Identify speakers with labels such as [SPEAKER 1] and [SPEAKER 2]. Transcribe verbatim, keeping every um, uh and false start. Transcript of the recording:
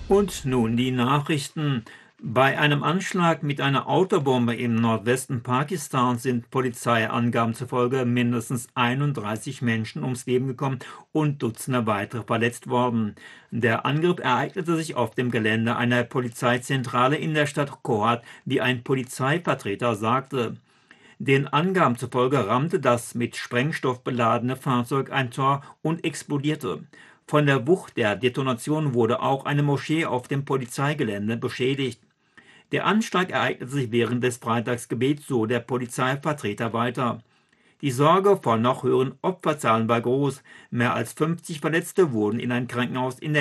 [SPEAKER 1] Und nun die Nachrichten. Bei einem Anschlag mit einer Autobombe im Nordwesten Pakistans sind Polizeiangaben zufolge mindestens einunddreißig Menschen ums Leben gekommen und Dutzende weitere verletzt worden. Der Angriff ereignete sich auf dem Gelände einer Polizeizentrale in der Stadt Kohat, wie ein Polizeivertreter sagte. Den Angaben zufolge rammte das mit Sprengstoff beladene Fahrzeug ein Tor und explodierte. Von der Wucht der Detonation wurde auch eine Moschee auf dem Polizeigelände beschädigt. Der Anschlag ereignete sich während des Freitagsgebets, so der Polizeivertreter weiter. Die Sorge vor noch höheren Opferzahlen war groß. Mehr als fünfzig Verletzte wurden in ein Krankenhaus in